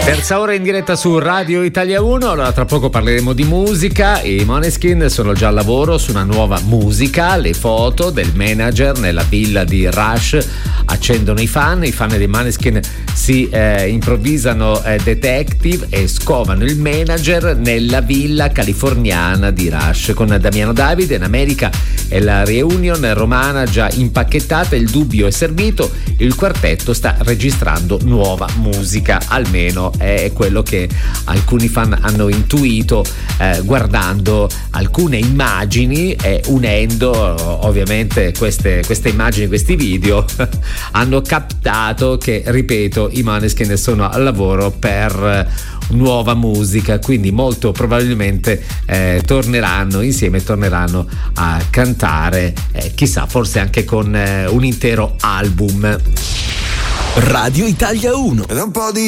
Terza ora in diretta su Radio Italia 1. Allora, tra poco parleremo di musica. I Måneskin sono già al lavoro su una nuova musica. Le foto del manager nella villa di Rush accendono i fan dei Måneskin si improvvisano detective e scovano il manager nella villa californiana di Rush. Con Damiano Davide in America e la reunion romana già impacchettata, il dubbio è servito, il quartetto sta registrando nuova musica, almeno è quello che alcuni fan hanno intuito guardando alcune immagini e unendo ovviamente queste immagini, questi video hanno captato che, ripeto, i Måneskin sono al lavoro per nuova musica, quindi molto probabilmente torneranno insieme, torneranno a cantare, chissà, forse anche con un intero album. Radio Italia 1. Ed un po' di